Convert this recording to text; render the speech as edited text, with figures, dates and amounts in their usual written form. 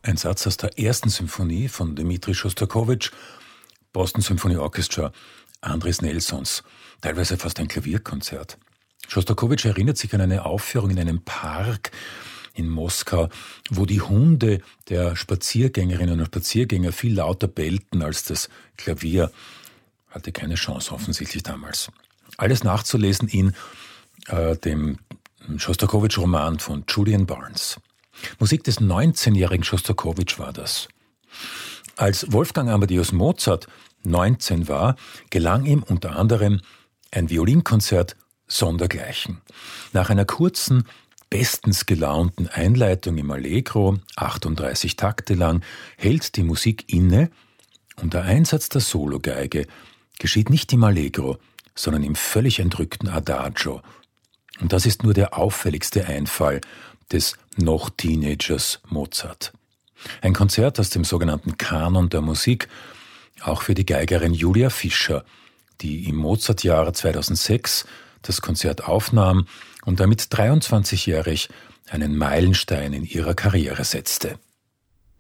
Ein Satz aus der ersten Symphonie von Dmitri Schostakowitsch, Boston Symphony Orchestra, Andris Nelsons, teilweise fast ein Klavierkonzert. Schostakowitsch erinnert sich an eine Aufführung in einem Park in Moskau, wo die Hunde der Spaziergängerinnen und Spaziergänger viel lauter bellten als das Klavier. Hatte keine Chance offensichtlich damals. Alles nachzulesen in dem Schostakowitsch-Roman von Julian Barnes. Musik des 19-jährigen Schostakowitsch war das. Als Wolfgang Amadeus Mozart 19 war, gelang ihm unter anderem ein Violinkonzert sondergleichen. Nach einer kurzen, bestens gelaunten Einleitung im Allegro, 38 Takte lang, hält die Musik inne und der Einsatz der Sologeige geschieht nicht im Allegro, sondern im völlig entrückten Adagio. Und das ist nur der auffälligste Einfall des noch Teenagers Mozart. Ein Konzert aus dem sogenannten Kanon der Musik, auch für die Geigerin Julia Fischer, die im Mozart-Jahr 2006 das Konzert aufnahm und damit 23-jährig einen Meilenstein in ihrer Karriere setzte.